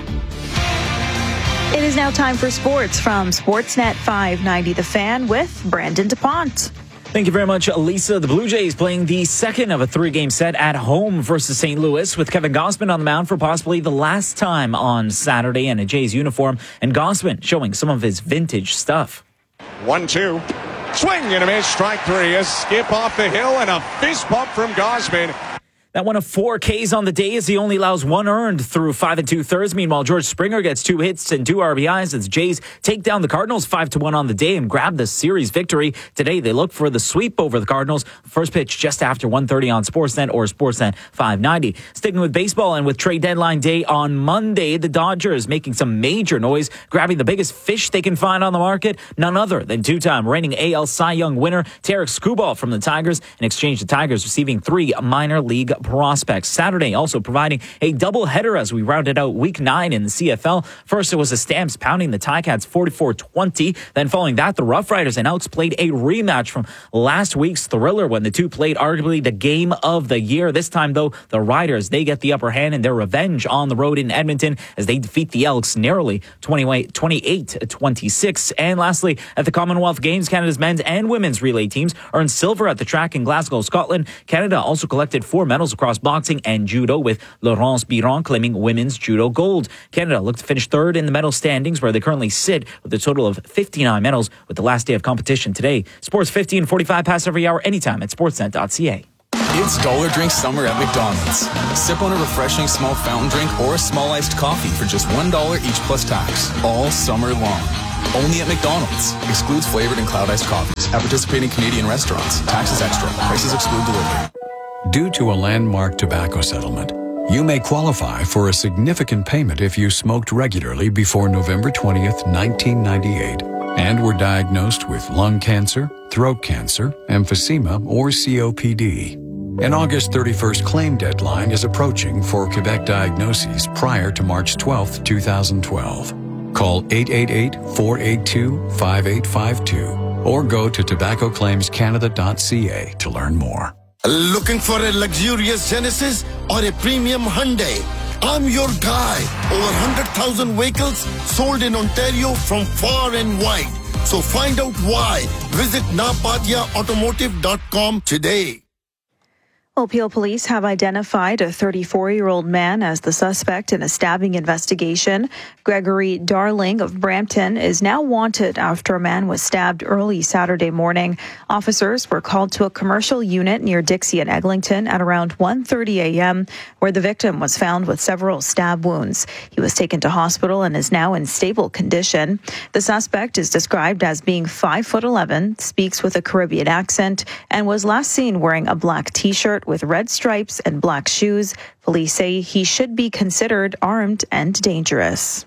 It is now time for sports from Sportsnet 590 The Fan with Brandon DuPont. Thank you very much, Lisa. The Blue Jays playing the second of a 3-game set at home versus St. Louis, with Kevin Gausman on the mound for possibly the last time on Saturday in a Jays uniform, and Gausman showing some of his vintage stuff. 1-2. Swing and a miss. Strike 3. A skip off the hill and a fist bump from Gausman. That one of 4 Ks on the day as he only allows 1 earned through 5 2/3. Meanwhile, George Springer gets 2 hits and 2 RBIs as Jays take down the Cardinals 5-1 on the day and grab the series victory. Today, they look for the sweep over the Cardinals. First pitch just after 1:30 on Sportsnet or Sportsnet 590. Sticking with baseball and with trade deadline day on Monday, the Dodgers making some major noise, grabbing the biggest fish they can find on the market. None other than 2-time reigning AL Cy Young winner Tarek Skubal from the Tigers. In exchange, the Tigers receiving 3 minor league prospects. Saturday also providing a doubleheader as we rounded out Week 9 in the CFL. First, it was the Stamps pounding the Ticats 44-20. Then following that, the Rough Riders and Elks played a rematch from last week's thriller when the two played arguably the game of the year. This time, though, the Riders, they get the upper hand in their revenge on the road in Edmonton as they defeat the Elks narrowly 28-26. And lastly, at the Commonwealth Games, Canada's men's and women's relay teams earned silver at the track in Glasgow, Scotland. Canada also collected 4 medals across boxing and judo, with Laurence Biron claiming women's judo gold. Canada looked to finish 3rd in the medal standings, where they currently sit with a total of 59 medals, with the last day of competition today. Sports 50 and 45 pass every hour anytime at sportsnet.ca. It's Dollar Drink Summer at McDonald's. Sip on a refreshing small fountain drink or a small iced coffee for just $1 each plus tax, all summer long. Only at McDonald's. Excludes flavored and cloud iced coffees at participating Canadian restaurants. Taxes extra. Prices exclude delivery. Due to a landmark tobacco settlement, you may qualify for a significant payment if you smoked regularly before November 20th, 1998, and were diagnosed with lung cancer, throat cancer, emphysema, or COPD. An August 31st claim deadline is approaching for Quebec diagnoses prior to March 12th, 2012. Call 888-482-5852 or go to tobaccoclaimscanada.ca to learn more. Looking for a luxurious Genesis or a premium Hyundai? I'm your guy. Over 100,000 vehicles sold in Ontario from far and wide. So find out why. Visit napatiaautomotive.com today. Well, Peel police have identified a 34-year-old man as the suspect in a stabbing investigation. Gregory Darling of Brampton is now wanted after a man was stabbed early Saturday morning. Officers were called to a commercial unit near Dixie and Eglinton at around 1:30 a.m., where the victim was found with several stab wounds. He was taken to hospital and is now in stable condition. The suspect is described as being 5'11", speaks with a Caribbean accent, and was last seen wearing a black T-shirt with red stripes and black shoes. Police say he should be considered armed and dangerous.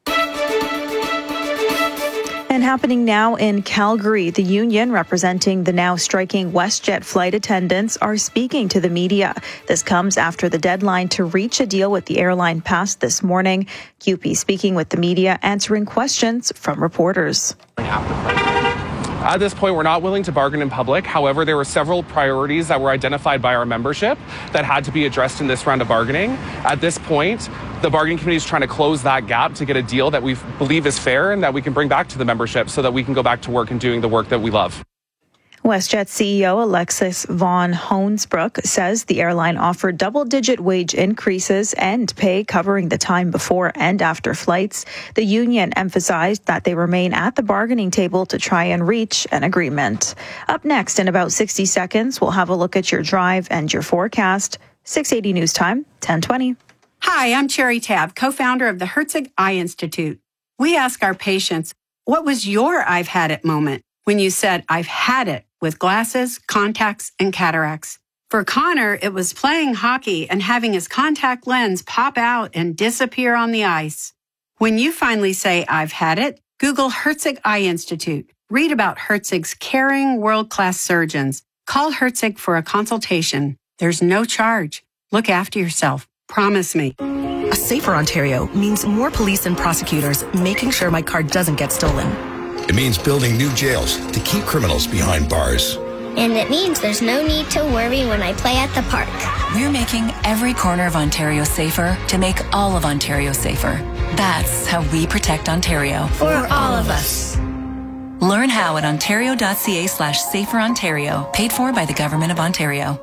And happening now in Calgary, the union representing the now striking WestJet flight attendants are speaking to the media. This comes after the deadline to reach a deal with the airline passed this morning. CUPE speaking with the media, answering questions from reporters. At this point, we're not willing to bargain in public. However, there were several priorities that were identified by our membership that had to be addressed in this round of bargaining. At this point, the bargaining committee is trying to close that gap to get a deal that we believe is fair and that we can bring back to the membership so that we can go back to work and doing the work that we love. WestJet CEO Alexis von Hoensbroek says the airline offered double-digit wage increases and pay covering the time before and after flights. The union emphasized that they remain at the bargaining table to try and reach an agreement. Up next, in about 60 seconds, we'll have a look at your drive and your forecast. 680 News Time, 10:20. Hi, I'm Cherry Tabb, co-founder of the Herzig Eye Institute. We ask our patients, what was your I've had it moment when you said, I've had it, with glasses, contacts, and cataracts? For Connor, it was playing hockey and having his contact lens pop out and disappear on the ice. When you finally say, I've had it, Google Herzig Eye Institute. Read about Herzig's caring, world-class surgeons. Call Herzig for a consultation. There's no charge. Look after yourself. Promise me. A safer Ontario means more police and prosecutors making sure my car doesn't get stolen. It means building new jails to keep criminals behind bars. And it means there's no need to worry when I play at the park. We're making every corner of Ontario safer to make all of Ontario safer. That's how we protect Ontario. For all of us. Learn how at ontario.ca/saferontario. Paid for by the Government of Ontario.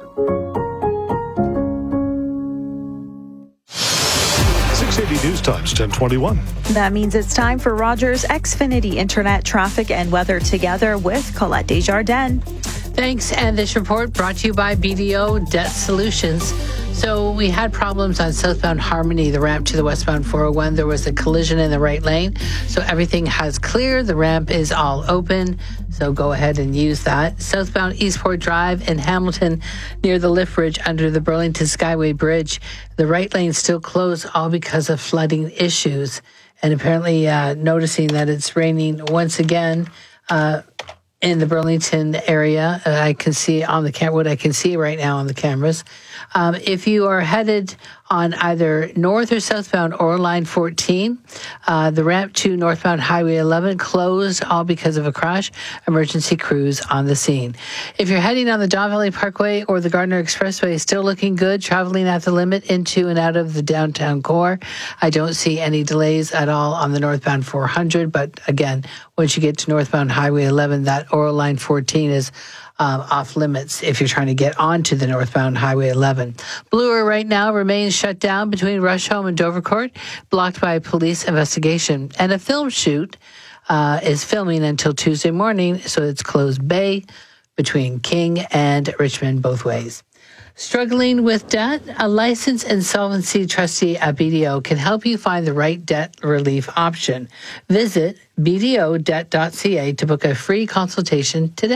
680 News Times, 1021. That means it's time for Rogers Xfinity Internet traffic and weather together with Colette Desjardins. Thanks. And this report brought to you by BDO Debt Solutions. So we had problems on southbound Harmony, the ramp to the westbound 401. There was a collision in the right lane. So everything has cleared. The ramp is all open. So go ahead and use that. Southbound Eastport Drive in Hamilton near the lift bridge under the Burlington Skyway Bridge. The right lane still closed, all because of flooding issues. And apparently noticing that it's raining once again in the Burlington area. I can see on the what I can see right now on the cameras. If you are headed on either north or southbound or line 14, the ramp to northbound Highway 11 closed, all because of a crash. Emergency crews on the scene. If you're heading on the Don Valley Parkway or the Gardner Expressway, still looking good, traveling at the limit into and out of the downtown core. I don't see any delays at all on the northbound 400, but again, once you get to northbound Highway 11, that or line 14 is off limits if you're trying to get onto the northbound Highway 11. Bloor right now remains shut down between Rusholme and Dovercourt, blocked by a police investigation. And a film shoot is filming until Tuesday morning, so it's closed bay between King and Richmond both ways. Struggling with debt? A licensed insolvency trustee at BDO can help you find the right debt relief option. Visit bdodebt.ca to book a free consultation today.